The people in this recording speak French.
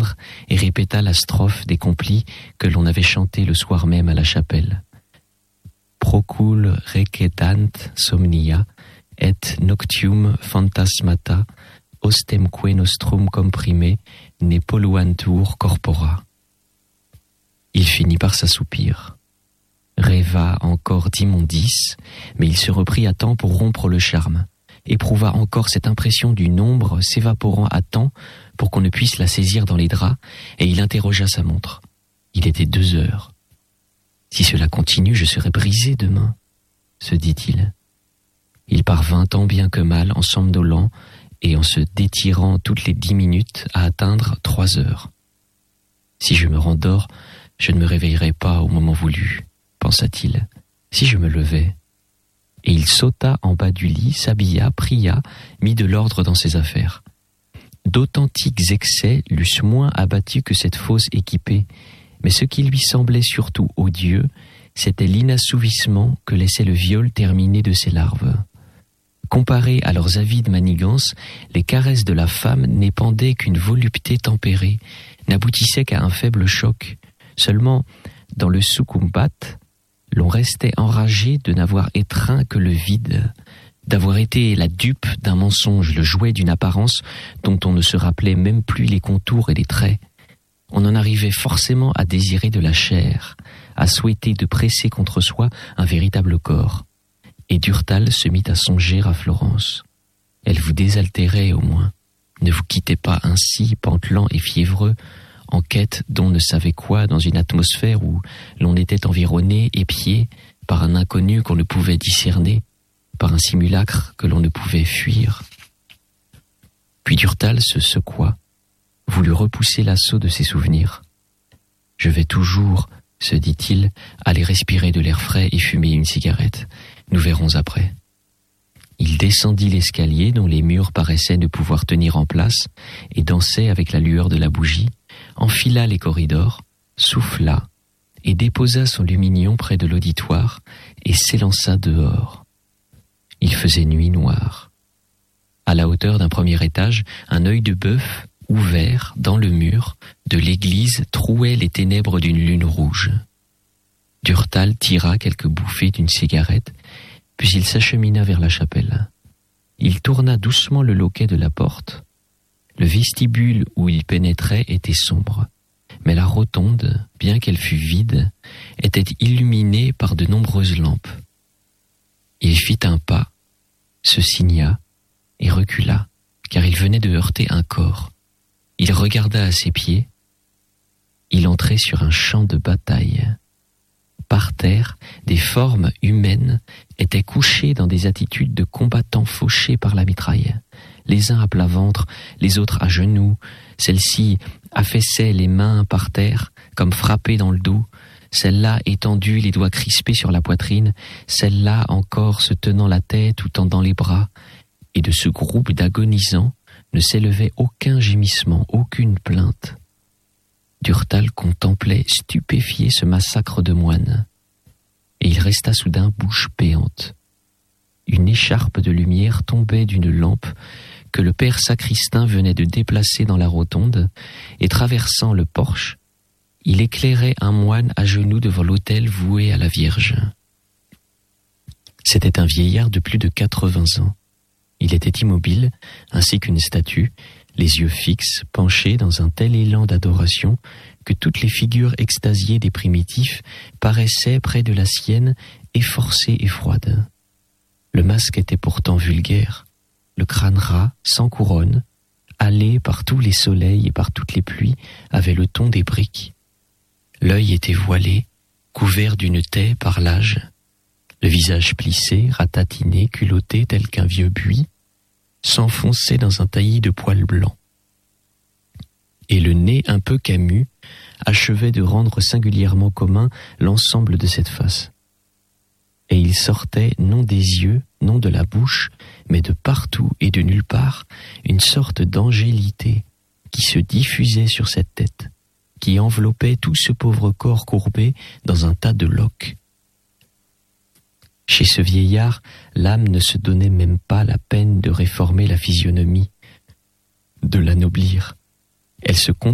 s'éteindre et répéta la strophe des complis que l'on avait chantée le soir même à la chapelle. Procul requedant somnia et noctium phantasmata ostemque nostrum comprime ne polluantur corpora. Il finit par s'assoupir, rêva encore d'immondices, mais il se reprit à temps pour rompre le charme, éprouva encore cette impression d'une ombre s'évaporant à temps pour qu'on ne puisse la saisir dans les draps, et il interrogea sa montre. Il était 2 heures. Si cela continue, je serai brisé demain, se dit-il. Il parvint tant bien que mal en somnolant et en se détirant toutes les 10 minutes à atteindre 3 heures. Si je me rendors, je ne me réveillerai pas au moment voulu, pensa-t-il. Si je me levais. Et il sauta en bas du lit, s'habilla, pria, mit de l'ordre dans ses affaires. D'authentiques excès l'eussent moins abattu que cette fausse équipée, mais ce qui lui semblait surtout odieux, c'était l'inassouvissement que laissait le viol terminé de ses larves. Comparées à leurs avides manigances, les caresses de la femme n'épandaient qu'une volupté tempérée, n'aboutissaient qu'à un faible choc. Seulement, dans le succumbat, l'on restait enragé de n'avoir étreint que le vide, d'avoir été la dupe d'un mensonge, le jouet d'une apparence dont on ne se rappelait même plus les contours et les traits. On en arrivait forcément à désirer de la chair, à souhaiter de presser contre soi un véritable corps. Et Durtal se mit à songer à Florence. Elle vous désaltérait au moins. Ne vous quittez pas ainsi, pantelant et fiévreux, en quête d'on ne savait quoi dans une atmosphère où l'on était environné, épié, par un inconnu qu'on ne pouvait discerner, par un simulacre que l'on ne pouvait fuir. Puis Durtal se secoua, voulut repousser l'assaut de ses souvenirs. « Je vais toujours, se dit-il, aller respirer de l'air frais et fumer une cigarette. Nous verrons après. » Il descendit l'escalier dont les murs paraissaient ne pouvoir tenir en place et dansait avec la lueur de la bougie, enfila les corridors, souffla et déposa son lumignon près de l'auditoire et s'élança dehors. Il faisait nuit noire. À la hauteur d'un premier étage, un œil de bœuf ouvert dans le mur de l'église trouait les ténèbres d'une lune rouge. Durtal tira quelques bouffées d'une cigarette, puis il s'achemina vers la chapelle. Il tourna doucement le loquet de la porte. Le vestibule où il pénétrait était sombre, mais la rotonde, bien qu'elle fût vide, était illuminée par de nombreuses lampes. Il fit un pas, se signa et recula, car il venait de heurter un corps. Il regarda à ses pieds. Il entrait sur un champ de bataille. Par terre, des formes humaines étaient couchées dans des attitudes de combattants fauchés par la mitraille. Les uns à plat ventre, les autres à genoux. Celles-ci affaissaient les mains par terre, comme frappées dans le dos. Celle-là étendue, les doigts crispés sur la poitrine. Celle-là encore se tenant la tête ou tendant les bras. Et de ce groupe d'agonisants ne s'élevait aucun gémissement, aucune plainte. Durtal contemplait stupéfié ce massacre de moines. Et il resta soudain bouche béante. Une écharpe de lumière tombait d'une lampe que le père sacristain venait de déplacer dans la rotonde, et traversant le porche, il éclairait un moine à genoux devant l'autel voué à la Vierge. C'était un vieillard de plus de 80 ans. Il était immobile, ainsi qu'une statue, les yeux fixes, penchés dans un tel élan d'adoration que toutes les figures extasiées des primitifs paraissaient près de la sienne efforcées et froides. Le masque était pourtant vulgaire, le crâne ras, sans couronne, hâlé par tous les soleils et par toutes les pluies, avait le ton des briques. L'œil était voilé, couvert d'une taie par l'âge, le visage plissé, ratatiné, culotté tel qu'un vieux buis, s'enfonçait dans un taillis de poils blancs. Et le nez un peu camus achevait de rendre singulièrement commun l'ensemble de cette face. Et il sortait non des yeux, non de la bouche, mais de partout et de nulle part, une sorte d'angélité qui se diffusait sur cette tête, qui enveloppait tout ce pauvre corps courbé dans un tas de loques. Chez ce vieillard, l'âme ne se donnait même pas la peine de réformer la physionomie, de l'anoblir. Elle se